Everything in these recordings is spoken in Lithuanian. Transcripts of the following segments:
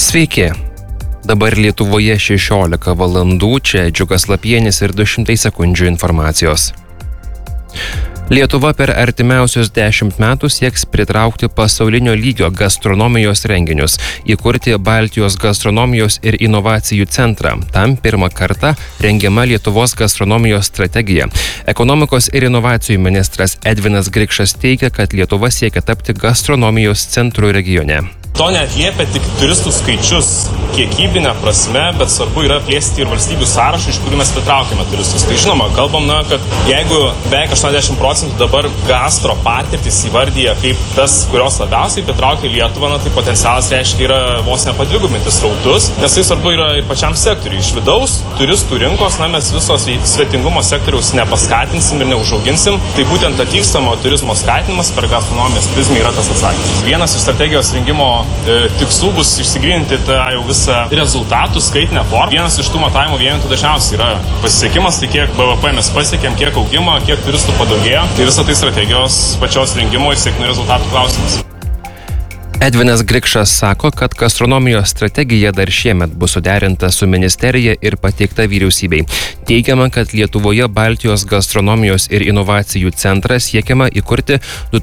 Sveiki. Dabar Lietuvoje 16 valandų, čia Džiugas Lapienis ir 200 sekundžių informacijos. Lietuva per artimiausius 10 metų sieks pritraukti pasaulinio lygio gastronomijos renginius, įkurti Baltijos gastronomijos ir inovacijų centrą. Tam pirmą kartą rengiama Lietuvos gastronomijos strategija. Ekonomikos ir inovacijų ministras Edvinas Grikšas teigia, kad Lietuva siekia tapti gastronomijos centru regione. To neatliepia tik turistų skaičius kiekybinė prasme, bet svarbu yra plėsti ir valstybių sąrašą, iš kurių mes pritraukime turistus. Tai žinoma, kalbam, kad jeigu beveik 80% dabar gastro patirtis įvardyja kaip tas, kurios labiausiai pritraukia Lietuvą, tai potencialas reiškia yra vos nepadvigubinti srautus, nes tai svarbu yra ir pačiam sektoriui. Iš vidaus turistų rinkos, mes visos svetingumo sektoriaus nepaskatinsim ir neužauginsim. Tai būtent atvykstamo turizmo skatinimas per gastronomijos prizmę yra tas atsakymas. Vienas iš strategijos rengimo tikslų bus išsigryninti tą jau visą rezultatų skaitinę formą. Vienas iš tų matavimo vienetų dažniausiai yra pasiekimas, tai kiek BVP mes pasiekėm, kiek augimo, kiek turistų padaugėjo. Tai visą tai strategijos pačios rengimo ir sėkmių rezultatų klausimas. Edvinas Grikšas sako, kad gastronomijos strategija dar šiemet bus suderinta su ministerija ir pateikta vyriausybei. Teigiama, kad Lietuvoje Baltijos gastronomijos ir inovacijų centrą siekiama įkurti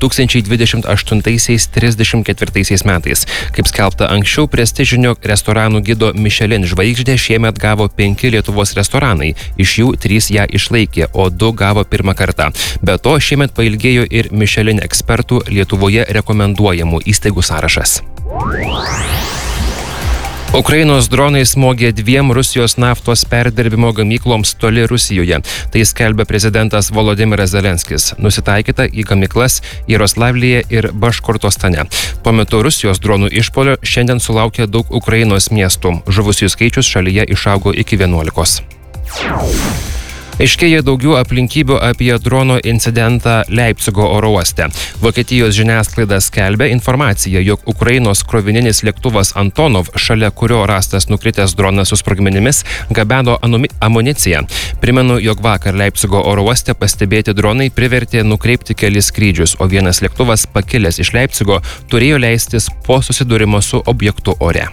2028-34 metais. Kaip skelbta anksčiau, prestižinio restoranų gido Michelin žvaigždę šiemet gavo 5 Lietuvos restoranai, iš jų 3 ją išlaikė, o 2 gavo pirmą kartą. Be to, šiemet pailgėjo ir Michelin ekspertų Lietuvoje rekomenduojamų įstaigų sąrašas. Ukrainos dronai smogė 2 Rusijos naftos perdirbimo gamykloms toli Rusijoje. Tai skelbia prezidentas Volodymyras Zelenskis. Nusitaikyta į gamyklas Jaroslavlyje ir Baškortostane. Tuo metu Rusijos dronų išpuolio šiandien sulaukė daug Ukrainos miestų. Žuvusiųjų skaičius šalyje išaugo iki 11. Aiškėja daugiau aplinkybių apie drono incidentą Leipcigo oro uoste. Vokietijos žiniasklaida skelbia informaciją, jog Ukrainos krovininis lėktuvas Antonov, šalia kurio rastas nukritęs dronas su sprogmenimis, gabeno amuniciją. Primenu, jog vakar Leipcigo oro uoste pastebėti dronai privertė nukreipti kelis skrydžius, o vienas lėktuvas pakilęs iš Leipcigo turėjo leistis po susidūrimo su objektu ore.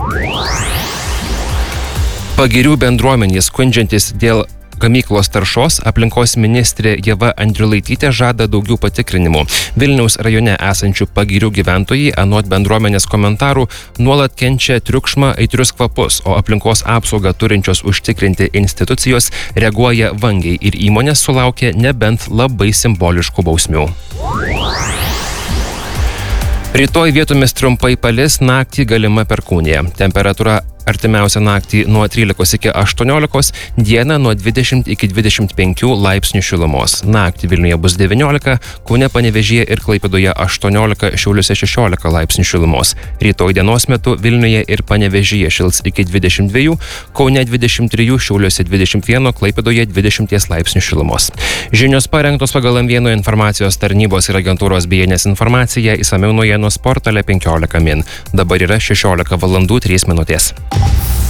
Pagirių bendruomenės skundžiantis dėl gamyklos taršos aplinkos ministrė Ieva Andriulaitytė žada daugiau patikrinimų. Vilniaus rajone esančių pagirių gyventojai, anot bendruomenės komentarų, nuolat kenčia triukšmą, aitrius kvapus, o aplinkos apsaugą turinčios užtikrinti institucijos reaguoja vangiai ir įmonės sulaukia nebent labai simboliškų bausmių. Rytoj vietomis trumpai palis, naktį galima perkūnija. Temperatūra artimiausią naktį nuo 13 iki 18, dieną nuo 20 iki 25 laipsnių šilumos. Naktį Vilniuje bus 19, Kaune, Panevėžyje ir Klaipėdoje 18, Šiauliuose 16 laipsnių šilumos. Rytoj dienos metu Vilniuje ir Panevėžyje šils iki 22, Kaune 23, Šiauliuose 21, Klaipėdoje 20 laipsnių šilumos. Žinios parengtos pagal M1 informacijos tarnybos ir agentūros BNS informaciją, išsamiau naujienų portale 15 min. Dabar yra 16 valandų 3 minutės.